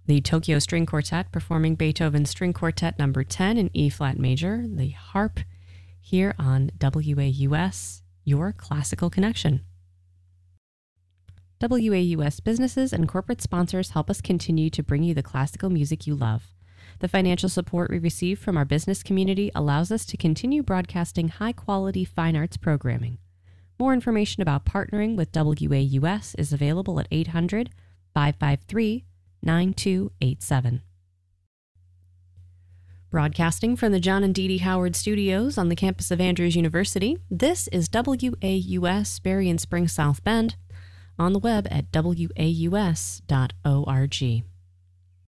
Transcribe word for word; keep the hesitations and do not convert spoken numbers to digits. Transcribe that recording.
The Tokyo String Quartet performing Beethoven's String Quartet number ten in E-flat major, the harp, here on W A U S, your classical connection. W A U S businesses and corporate sponsors help us continue to bring you the classical music you love. The financial support we receive from our business community allows us to continue broadcasting high-quality fine arts programming. More information about partnering with W A U S is available at eight hundred, five five three, nine two eight seven. Broadcasting from the John and Dee Dee Howard Studios on the campus of Andrews University, this is W A U S Berrien Springs South Bend, on the web at W A U S dot org.